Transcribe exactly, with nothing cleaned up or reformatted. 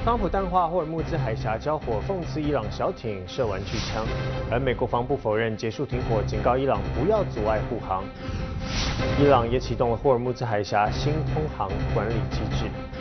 特朗普淡化霍尔木兹海峡交火，讽刺伊朗小艇射玩具枪，而美国防部否认结束停火，警告伊朗不要阻碍护航。伊朗也启动了霍尔木兹海峡新通航管理机制。